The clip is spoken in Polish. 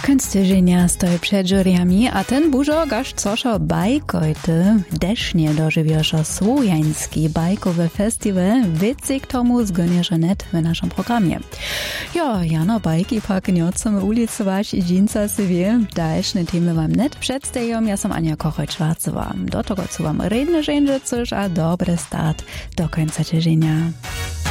Koniec tygodnia stoi przed juryami, a ten bużo gaż coszo bajkojty desznie dożywioszo słowiański bajkowy festiwal wicy k tomu zgonieszo net w naszym programie. Jo, jano bajki pak niocą ulicować i dżinca sobie dalszne temy wam net przedstawiam. Ja som Ania Kochoj-Schwarzowa. Do tego co wam redne żędzie coś, a dobry start do końca tygodnia.